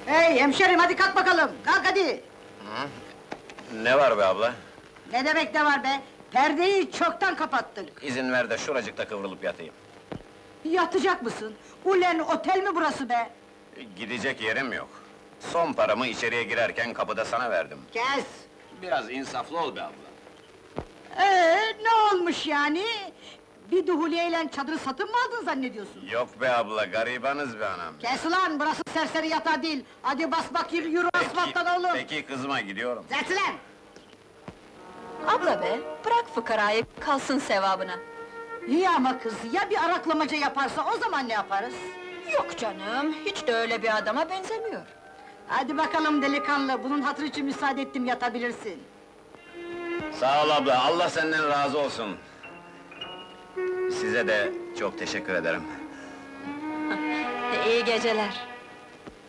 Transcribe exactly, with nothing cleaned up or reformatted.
Hey hemşerim, hadi kalk bakalım, kalk hadi! Ne var be abla? Ne demek ne var be? Perdeyi çoktan kapattık! İzin ver de şuracıkta kıvrılıp yatayım. Yatacak mısın? Ulen otel mi burası be? Gidecek yerim yok. Son paramı içeriye girerken kapıda sana verdim. Kes! Biraz insaflı ol be abla. Ee, ne olmuş yani? Bir duhuliyeyle çadırı satın mı aldın zannediyorsun? Yok be abla, garibanız be anam. Kes ulan, burası serseri yatağı değil! Hadi bas bakayım, yürü asfalttan oğlum! Peki kızma, gidiyorum. Zert ulan! Abla be, bırak fıkarayı, kalsın sevabına. İyi ama kız, ya bir araklamaca yaparsa, o zaman ne yaparız? Yok canım, hiç de öyle bir adama benzemiyor. Hadi bakalım delikanlı, bunun hatırı için müsaade ettim, yatabilirsin. Sağ ol abla, Allah senden razı olsun. Size de çok teşekkür ederim. İyi geceler.